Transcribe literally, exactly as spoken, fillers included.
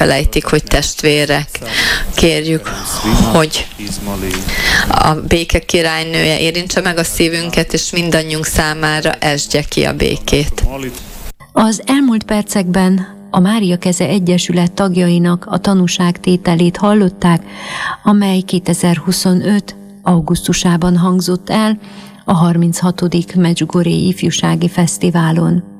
felejtik, hogy testvérek. Kérjük, hogy a béke királynője érintse meg a szívünket, és mindannyiunk számára esdje ki a békét. Az elmúlt percekben a Mária Keze Egyesület tagjainak a tanúságtételét hallották, amely kétezer-huszonöt. augusztusában hangzott el a harminchatodik Medjugorje Ifjúsági Fesztiválon.